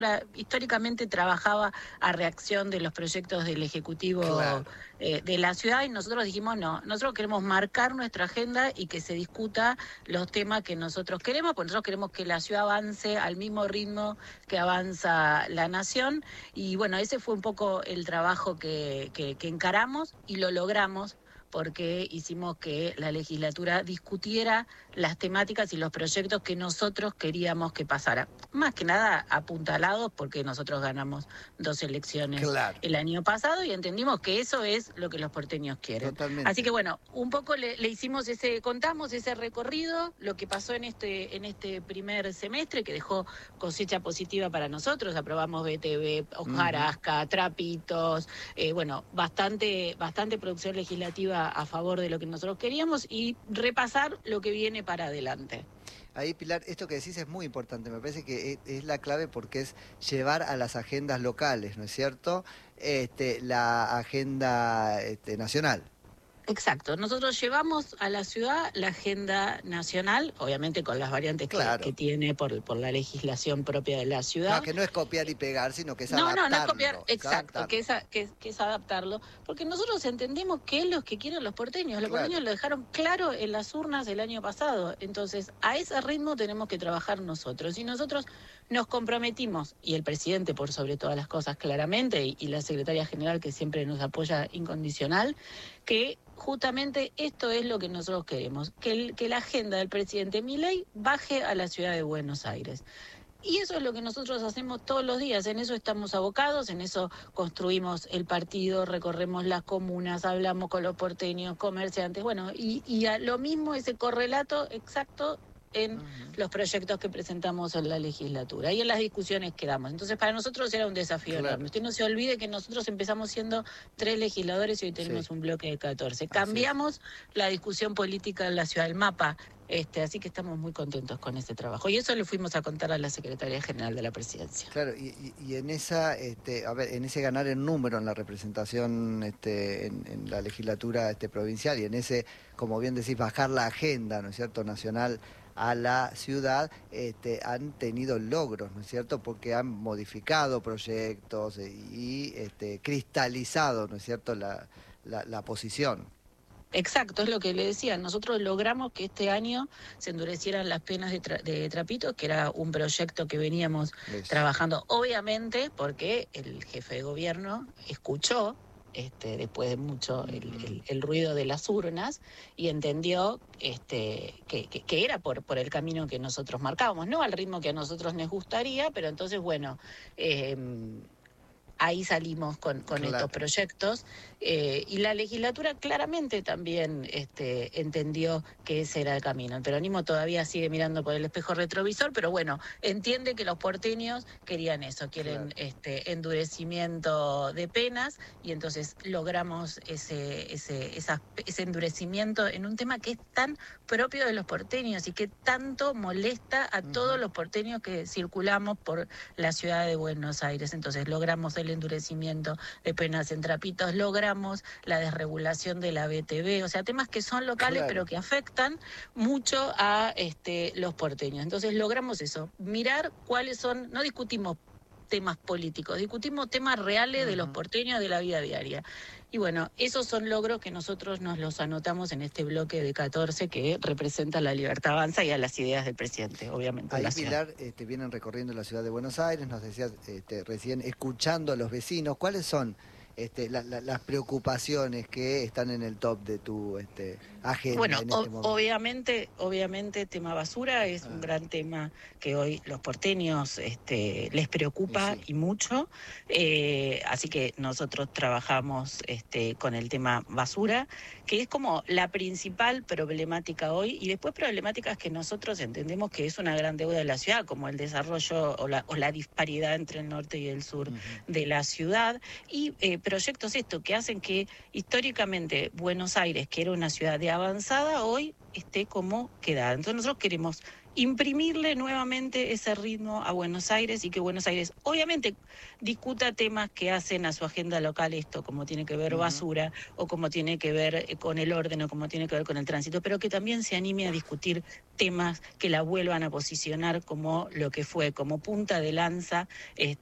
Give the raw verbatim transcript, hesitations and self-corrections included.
históricamente trabajaba a reacción de los proyectos del Ejecutivo Claro. eh, de la ciudad, y nosotros dijimos no, nosotros queremos marcar nuestra agenda y que se discuta los temas que nosotros queremos, porque nosotros queremos que la ciudad avance al mismo ritmo que avanza la nación, y bueno, ese fue un poco el trabajo que, que, que encaramos y lo logramos, porque hicimos que la legislatura discutiera las temáticas y los proyectos que nosotros queríamos que pasara. Más que nada apuntalados porque nosotros ganamos dos elecciones Claro. el año pasado y entendimos que eso es lo que los porteños quieren. Totalmente. Así que bueno, un poco le, le hicimos ese, contamos ese recorrido, lo que pasó en este, en este primer semestre, que dejó cosecha positiva para nosotros. Aprobamos B T V, hojarasca, uh-huh. trapitos, eh, bueno, bastante, bastante producción legislativa a favor de lo que nosotros queríamos, y repasar lo que viene para adelante. Ahí, Pilar, esto que decís es muy importante, me parece que es, es la clave, porque es llevar a las agendas locales, ¿no es cierto?, este, la agenda este, nacional. Exacto, nosotros llevamos a la ciudad la agenda nacional, obviamente con las variantes claro. que, que tiene por, por la legislación propia de la ciudad. No, que no es copiar y pegar, sino que es no, adaptarlo. No, no es copiar, exacto, adaptarlo. Que, es, que, que es adaptarlo, porque nosotros entendemos qué es lo que quieren los porteños. Los claro. porteños lo dejaron claro en las urnas el año pasado, entonces a ese ritmo tenemos que trabajar nosotros. Y nosotros nos comprometimos, y el presidente por sobre todas las cosas claramente, y, y la secretaria general que siempre nos apoya incondicional, que justamente esto es lo que nosotros queremos, que, el, que la agenda del presidente Milei baje a la ciudad de Buenos Aires. Y eso es lo que nosotros hacemos todos los días, en eso estamos abocados, en eso construimos el partido, recorremos las comunas, hablamos con los porteños, comerciantes, bueno, y, y a lo mismo ese correlato exacto en uh-huh. los proyectos que presentamos en la legislatura y en las discusiones que damos. Entonces, para nosotros era un desafío claro. enorme. Usted no se olvide que nosotros empezamos siendo tres legisladores y hoy tenemos sí. un bloque de catorce. Cambiamos la discusión política en la ciudad, el mapa, este, así que estamos muy contentos con este trabajo. Y eso le fuimos a contar a la Secretaría General de la Presidencia. Claro, y, y, y en esa, este, a ver, en ese ganar el número en la representación este, en, en la legislatura este, provincial, y en ese, como bien decís, bajar la agenda, ¿no es cierto?, nacional a la ciudad, este, han tenido logros, ¿no es cierto?, porque han modificado proyectos y este, cristalizado, ¿no es cierto?, la, la, la posición. Exacto, es lo que le decía. Nosotros logramos que este año se endurecieran las penas de, tra- de trapitos, que era un proyecto que veníamos Eso. trabajando, obviamente, porque el jefe de gobierno escuchó Este, después de mucho el, el, el ruido de las urnas, y entendió este, que, que, que era por, por el camino que nosotros marcábamos, no al ritmo que a nosotros nos gustaría, pero entonces, bueno, eh, ahí salimos con, con claro. estos proyectos, eh, y la legislatura claramente también este, entendió que ese era el camino. El peronismo todavía sigue mirando por el espejo retrovisor, pero bueno, entiende que los porteños querían eso, quieren claro. este endurecimiento de penas, y entonces logramos ese, ese, esa, ese endurecimiento en un tema que es tan propio de los porteños y que tanto molesta a uh-huh. todos los porteños que circulamos por la ciudad de Buenos Aires. Entonces logramos el endurecimiento de penas en trapitos, logramos la desregulación de la B T V, o sea, temas que son locales claro. pero que afectan mucho a este, los porteños. Entonces logramos eso, mirar cuáles son, no discutimos temas políticos, discutimos temas reales uh-huh. de los porteños, de la vida diaria. Y bueno, esos son logros que nosotros nos los anotamos en este bloque de catorce que representa la Libertad Avanza y a las ideas del presidente, obviamente. Ahí, Pilar, este, vienen recorriendo la ciudad de Buenos Aires, nos decías este, recién, escuchando a los vecinos. ¿Cuáles son este, la, la, las preocupaciones que están en el top de tu este, agenda bueno, en este o, momento? Obviamente, obviamente, tema basura es ah. un gran tema que hoy los porteños este, les preocupa sí, sí. y mucho. Eh, así que nosotros trabajamos este, con el tema basura, que es como la principal problemática hoy, y después problemáticas que nosotros entendemos que es una gran deuda de la ciudad, como el desarrollo o la, o la disparidad entre el norte y el sur uh-huh. de la ciudad, y eh, proyectos esto que hacen que históricamente Buenos Aires, que era una ciudad de avanzada, hoy esté como quedada. Entonces nosotros queremos imprimirle nuevamente ese ritmo a Buenos Aires y que Buenos Aires obviamente discuta temas que hacen a su agenda local esto, como tiene que ver basura o como tiene que ver con el orden o como tiene que ver con el tránsito, pero que también se anime a discutir temas que la vuelvan a posicionar como lo que fue, como punta de lanza